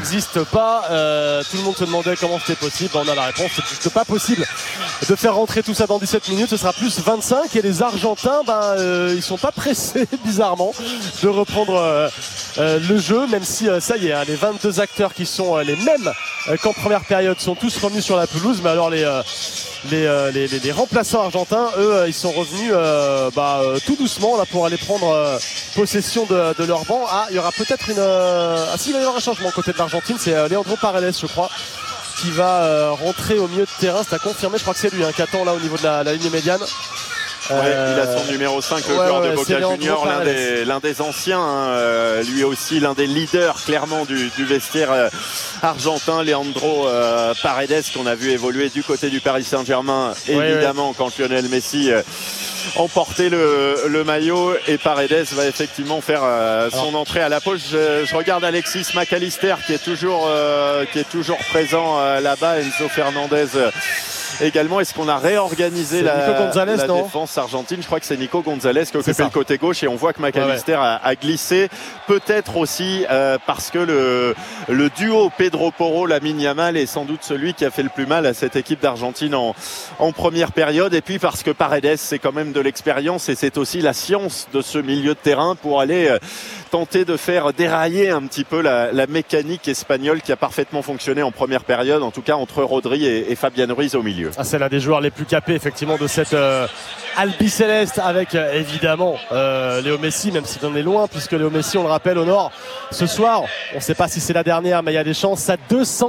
n'existe pas. Tout le monde se demandait comment c'était possible. On a la réponse, c'est juste pas possible de faire rentrer tout ça dans 17 minutes. Ce sera plus 25 et les Argentins, ils sont pas pressés bizarrement de reprendre le jeu, même si ça y est, hein, les 22 acteurs qui sont les mêmes qu'en première période sont tous revenus sur la pelouse. Mais alors les remplaçants argentins, eux, ils sont revenus tout doucement là pour aller prendre possession de leur banc. Il y aura peut-être il va y avoir un changement côté de l'Argentine. C'est Leandro Paredes, je crois, qui va rentrer au milieu de terrain. C'est à confirmer, je crois que c'est lui qui attend là au niveau de la ligne médiane. Il a son numéro 5, le joueur de Boca Junior, l'un des anciens, lui aussi l'un des leaders clairement du vestiaire argentin, Leandro Paredes, qu'on a vu évoluer du côté du Paris Saint-Germain, évidemment, quand Lionel Messi emportait le maillot, et Paredes va effectivement faire son entrée à la pause. Je regarde Alexis McAllister qui est toujours présent là-bas, Enzo Fernandez également. Est-ce qu'on a réorganisé la défense argentine? Je crois que c'est Nico Gonzalez qui occupait le côté gauche, et on voit que McAllister a glissé, peut-être aussi parce que le duo Pedro Porro-Lamine Yamal est sans doute celui qui a fait le plus mal à cette équipe d'Argentine en première période, et puis parce que Paredes, c'est quand même de l'expérience, et c'est aussi la science de ce milieu de terrain pour aller tenter de faire dérailler un petit peu la mécanique espagnole qui a parfaitement fonctionné en première période, en tout cas entre Rodri et Fabian Ruiz au milieu. C'est l'un des joueurs les plus capés effectivement de cette albiceleste, avec évidemment Léo Messi, même s'il en est loin, puisque Léo Messi, on le rappelle, honore ce soir, on ne sait pas si c'est la dernière, mais il y a des chances, sa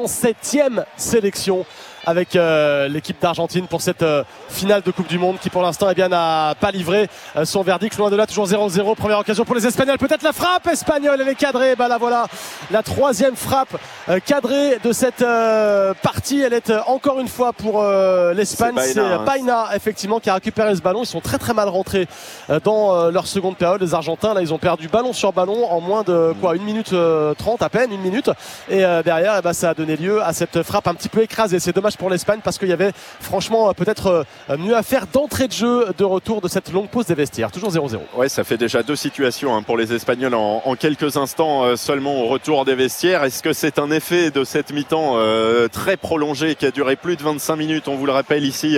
207e sélection avec l'équipe d'Argentine pour cette finale de Coupe du Monde, qui pour l'instant n'a pas livré son verdict. Loin de là, toujours 0-0. Première occasion pour les Espagnols, peut-être la frappe espagnole, elle est cadrée. Voilà, la troisième frappe cadrée de cette partie. Elle est encore une fois pour l'Espagne. C'est Baena effectivement qui a récupéré ce ballon. Ils sont très très mal rentrés dans leur seconde période, les Argentins. Là, ils ont perdu ballon sur ballon en moins de 1 minute 30, à peine 1 minute, et derrière ça a donné lieu à cette frappe un petit peu écrasée. C'est dommage pour l'Espagne, parce qu'il y avait franchement peut-être mieux à faire d'entrée de jeu de retour de cette longue pause des vestiaires. Toujours 0-0. Ouais, ça fait déjà 2 situations pour les Espagnols en quelques instants seulement au retour des vestiaires. Est-ce que c'est un effet de cette mi-temps très prolongée qui a duré plus de 25 minutes, on vous le rappelle ici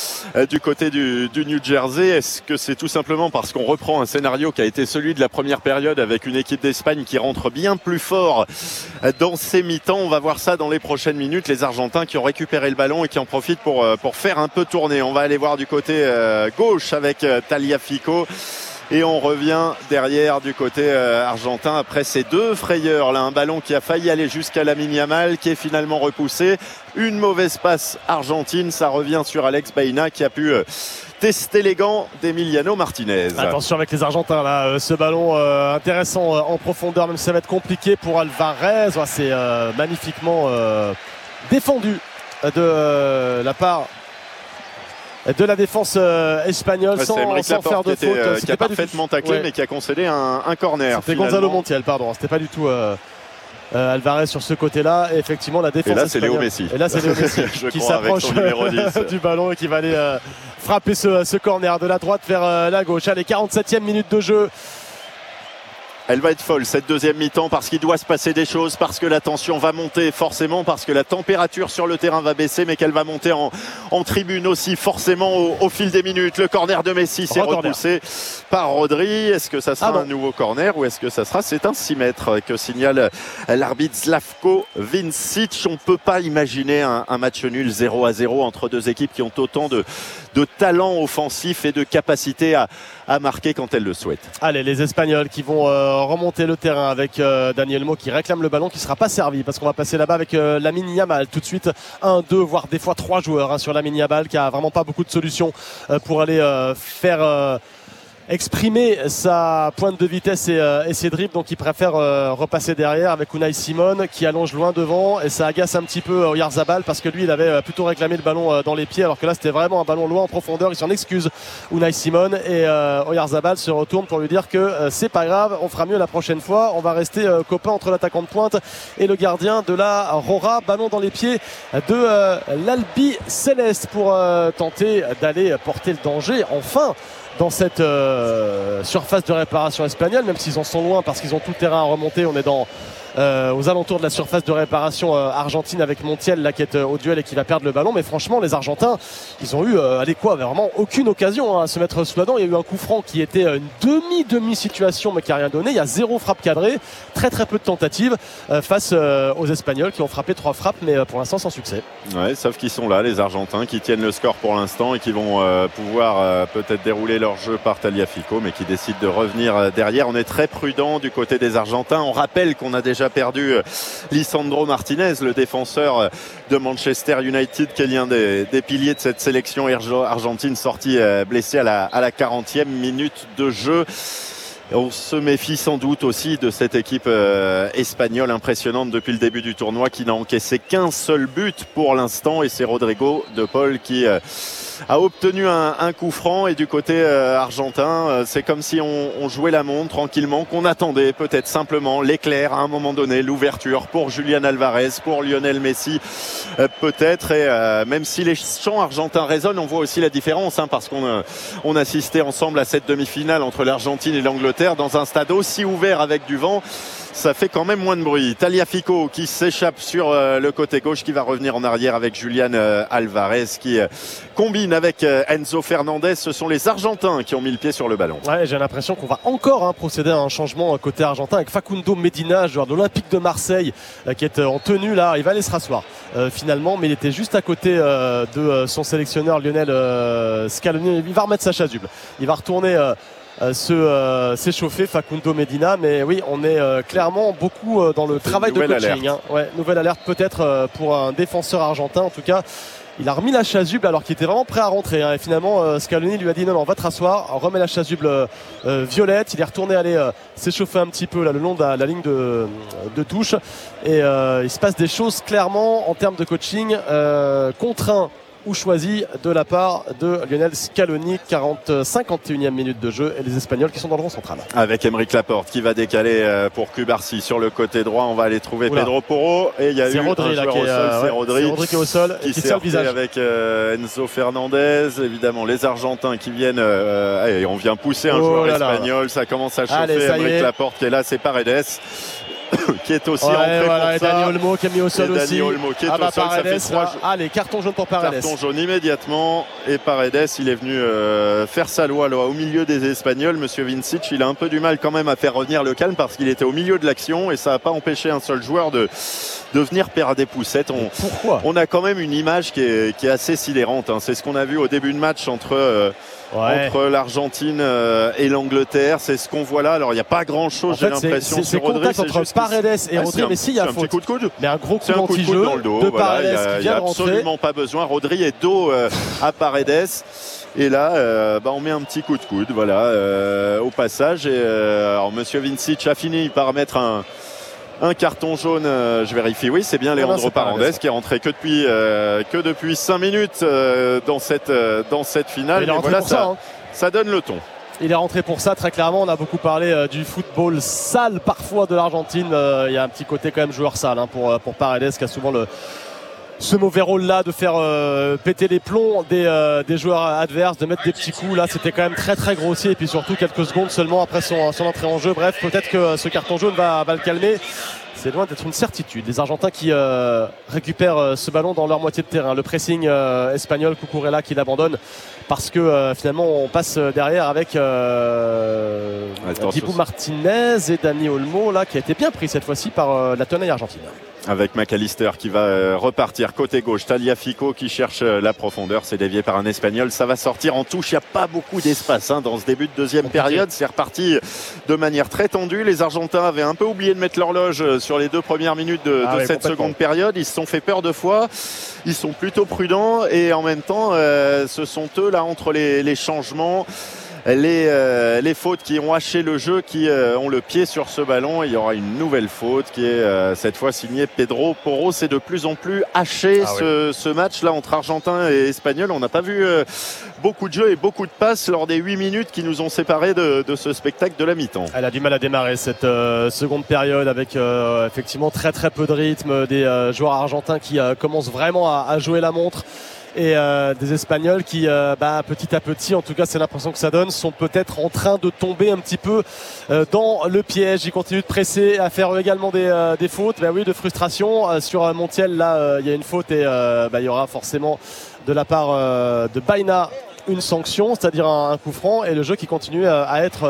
du côté du New Jersey? Est-ce que c'est tout simplement parce qu'on reprend un scénario qui a été celui de la première période, avec une équipe d'Espagne qui rentre bien plus fort dans ces mi-temps? On va voir ça dans les prochaines minutes. Les Argentins qui ont récupéré le ballon et qui en profitent pour faire un peu tourner. On va aller voir du côté gauche avec Tagliafico, et on revient derrière du côté argentin après ces 2 frayeurs là. Un ballon qui a failli aller jusqu'à Lamine Yamal, qui est finalement repoussé. Une mauvaise passe argentine, ça revient sur Alex Baena, qui a pu tester les gants d'Emiliano Martinez. Attention avec les Argentins là, ce ballon intéressant en profondeur, même si ça va être compliqué pour Alvarez. C'est magnifiquement défendu de la part de la défense espagnole, sans faire de faute. Qui a parfaitement taclé, mais qui a concédé un corner. C'était Gonzalo Montiel, pardon. C'était pas du tout Alvarez sur ce côté-là. Et effectivement, la défense. Et là, c'est Léo Messi. Et là, c'est Léo Messi qui s'approche du ballon et qui va aller frapper ce corner de la droite vers la gauche. Allez, 47e minute de jeu. Elle va être folle cette deuxième mi-temps, parce qu'il doit se passer des choses, parce que la tension va monter forcément, parce que la température sur le terrain va baisser, mais qu'elle va monter en tribune aussi forcément au fil des minutes. Le corner de Messi s'est repoussé par Rodri. Est-ce que ça sera un nouveau corner, ou est-ce que ça sera... C'est un 6 mètres que signale l'arbitre Slavko Vincic. On ne peut pas imaginer un match nul 0-0 entre 2 équipes qui ont autant de talent offensif et de capacité à marquer quand elles le souhaitent. Allez, les Espagnols qui vont remonter le terrain avec Daniel Mo qui réclame le ballon, qui ne sera pas servi, parce qu'on va passer là-bas avec Lamine Yamal tout de suite. 1, 2, voire des fois 3 joueurs sur Lamine Yamal, qui a vraiment pas beaucoup de solutions pour aller faire exprimer sa pointe de vitesse et ses dribbles, donc il préfère repasser derrière avec Unai Simon qui allonge loin devant, et ça agace un petit peu Oyarzabal, parce que lui il avait plutôt réclamé le ballon dans les pieds, alors que là c'était vraiment un ballon loin en profondeur. Il s'en excuse, Unai Simon, et Oyarzabal se retourne pour lui dire que c'est pas grave, on fera mieux la prochaine fois, on va rester copains entre l'attaquant de pointe et le gardien de la Rora. Ballon dans les pieds de l'Albi Céleste pour tenter d'aller porter le danger enfin dans cette surface de réparation espagnole, même s'ils en sont loin parce qu'ils ont tout le terrain à remonter. On est dans aux alentours de la surface de réparation argentine avec Montiel là qui est au duel et qui va perdre le ballon. Mais franchement, les Argentins, ils ont eu vraiment aucune occasion à se mettre sous la dent. Il y a eu un coup franc qui était une demi-situation mais qui n'a rien donné. Il y a 0 frappe cadrée, très peu de tentatives face aux Espagnols qui ont frappé 3 frappes mais pour l'instant sans succès. Ouais, sauf qu'ils sont là, les Argentins, qui tiennent le score pour l'instant et qui vont pouvoir peut-être dérouler leur jeu par Tagliafico, mais qui décident de revenir derrière. On est très prudent du côté des Argentins. On rappelle qu'on a déjà perdu Lisandro Martinez, le défenseur de Manchester United, qui est l'un des piliers de cette sélection argentine, sorti blessé à la 40e minute de jeu. On se méfie sans doute aussi de cette équipe espagnole impressionnante depuis le début du tournoi, qui n'a encaissé qu'un seul but pour l'instant, et c'est Rodrigo de Paul qui a obtenu un coup franc. Et du côté argentin, c'est comme si on jouait la montre tranquillement, qu'on attendait peut-être simplement l'éclair à un moment donné, l'ouverture pour Julián Alvarez, pour Lionel Messi peut-être. Et même si les chants argentins résonnent, on voit aussi la différence, parce qu'on assistait ensemble à cette demi-finale entre l'Argentine et l'Angleterre dans un stade aussi ouvert avec du vent. Ça fait quand même moins de bruit. Tagliafico qui s'échappe sur le côté gauche, qui va revenir en arrière avec Julián Alvarez qui combine avec Enzo Fernandez. Ce sont les Argentins qui ont mis le pied sur le ballon. Ouais, j'ai l'impression qu'on va encore procéder à un changement côté argentin avec Facundo Medina, joueur de l'Olympique de Marseille, qui est en tenue là. Il va aller se rasseoir finalement, mais il était juste à côté de son sélectionneur Lionel Scaloni. Il va remettre sa chasuble. Il va retourner s'échauffer, Facundo Medina. Mais oui, on est clairement beaucoup dans le travail de coaching. Nouvelle alerte peut-être pour un défenseur argentin. En tout cas, il a remis la chasuble alors qu'il était vraiment prêt à rentrer. Et finalement, Scaloni lui a dit non, va te rasseoir, remet la chasuble violette. Il est retourné aller s'échauffer un petit peu là, le long de la ligne de touche. Et il se passe des choses clairement en termes de coaching contraint ou choisi de la part de Lionel Scaloni. 51e minute de jeu et les Espagnols qui sont dans le rond central. Avec Aymeric Laporte qui va décaler pour Cubarsí sur le côté droit. On va aller trouver Pedro Porro, et il y a eu Rodri, un joueur au sol, c'est Rodri qui est au sol, qui s'est heurté avec Enzo Fernandez. Évidemment les Argentins qui viennent et on vient pousser un joueur espagnol. Ça commence à chauffer. Aymeric Laporte qui est là, c'est Paredes qui est aussi rentré pour ça. Et Dani Olmo qui a mis au sol aussi. Dani Olmo qui est au sol. Ça fait 3 Allez, carton jaune pour Paredes. Carton jaune immédiatement. Et Paredes, il est venu faire sa loi là, au milieu des Espagnols. Monsieur Vincic, il a un peu du mal quand même à faire revenir le calme, parce qu'il était au milieu de l'action et ça n'a pas empêché un seul joueur de venir perdre des poussettes. Pourquoi ? On a quand même une image qui est assez sidérante. C'est ce qu'on a vu au début de match entre l'Argentine et l'Angleterre. C'est ce qu'on voit là. Alors il n'y a pas grand chose, j'ai l'impression, sur Rodri. C'est contact entre Paredes et Rodri, mais si, il y a un petit coup de coude. Mais un gros coup d'anti-jeu dans le dos, de Paredes qui vient de rentrer. Absolument pas besoin. Rodri est dos à Paredes. Et là, on met un petit coup de coude, au passage. Et alors, Monsieur Vincic a fini par mettre un carton jaune, je vérifie. Oui, c'est bien Leandro Paredes qui est rentré que depuis 5 minutes dans cette finale. Il est rentré pour ça. Ça donne le ton. Il est rentré pour ça, très clairement. On a beaucoup parlé du football sale parfois de l'Argentine. Il y a un petit côté quand même joueur sale pour Paredes, qui a souvent ce mauvais rôle-là de faire péter les plombs des joueurs adverses, de mettre des petits coups. Là, c'était quand même très grossier. Et puis surtout, quelques secondes seulement après son entrée en jeu. Bref, peut-être que ce carton jaune va le calmer. C'est loin d'être une certitude. Les Argentins qui récupèrent ce ballon dans leur moitié de terrain. Le pressing espagnol, Cucurella qui l'abandonne parce que finalement on passe derrière avec Dibu Martinez et Dani Olmo là, qui a été bien pris cette fois-ci par la tenaille argentine. Avec McAllister qui va repartir côté gauche. Tagliafico qui cherche la profondeur. C'est dévié par un Espagnol. Ça va sortir en touche. Il n'y a pas beaucoup d'espace dans ce début de deuxième période. C'est reparti de manière très tendue. Les Argentins avaient un peu oublié de mettre l'horloge sur les 2 premières minutes de cette seconde période. Ils se sont fait peur 2 fois. Ils sont plutôt prudents. Et en même temps, ce sont eux là entre les changements, les fautes qui ont haché le jeu, qui ont le pied sur ce ballon. Il y aura une nouvelle faute qui est cette fois signée Pedro Porro. C'est de plus en plus haché ce match là entre Argentins et Espagnols. On n'a pas vu beaucoup de jeux et beaucoup de passes lors des 8 minutes qui nous ont séparés de ce spectacle de la mi-temps. Elle a du mal à démarrer cette seconde période avec effectivement très peu de rythme, des joueurs argentins qui commencent vraiment à jouer la montre. et des Espagnols qui petit à petit, en tout cas c'est l'impression que ça donne, sont peut-être en train de tomber un petit peu dans le piège. Ils continuent de presser, à faire également des fautes, de frustration sur Montiel. Là il y a une faute et il y aura forcément de la part de Baena une sanction, c'est-à-dire un coup franc, et le jeu qui continue à être